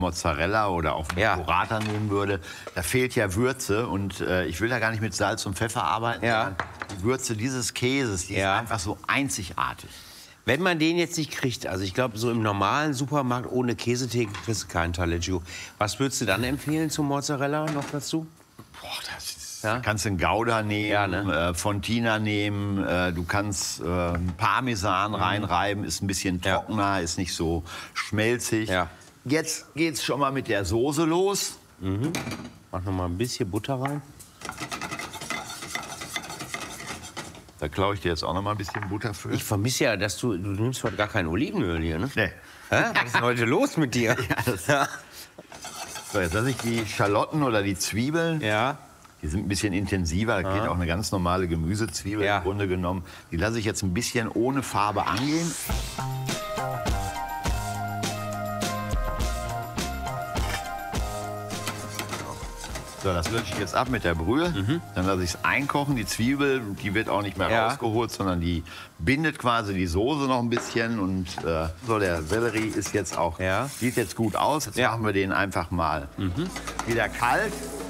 Mozzarella oder auch Burrata nehmen würde, da fehlt ja Würze und ich will da gar nicht mit Salz und Pfeffer arbeiten, sondern die Würze dieses Käses, die ist einfach so einzigartig. Wenn man den jetzt nicht kriegt, also ich glaube, so im normalen Supermarkt ohne Käsetheke kriegst du keinen Taleggio. Was würdest du dann empfehlen zum Mozzarella noch dazu? Boah, du kannst einen Gouda nehmen, Fontina nehmen, du kannst Parmesan reinreiben, ist ein bisschen trockener, ist nicht so schmelzig. Ja. Jetzt geht's schon mal mit der Soße los. Mach noch mal ein bisschen Butter rein. Da klaue ich dir jetzt auch noch mal ein bisschen Butter für. Ich vermisse ja, dass du nimmst heute gar kein Olivenöl hier, ne? Nee. Was ist denn heute los mit dir? So, jetzt lasse ich die Schalotten oder die Zwiebeln. Die sind ein bisschen intensiver. Da geht auch eine ganz normale Gemüsezwiebel im Grunde genommen. Die lasse ich jetzt ein bisschen ohne Farbe angehen. So, das lösche ich jetzt ab mit der Brühe. Dann lasse ich es einkochen. Die Zwiebel, die wird auch nicht mehr rausgeholt, sondern die bindet quasi die Soße noch ein bisschen. Und so, der Sellerie ist jetzt auch, sieht jetzt gut aus. Jetzt machen wir den einfach mal wieder kalt.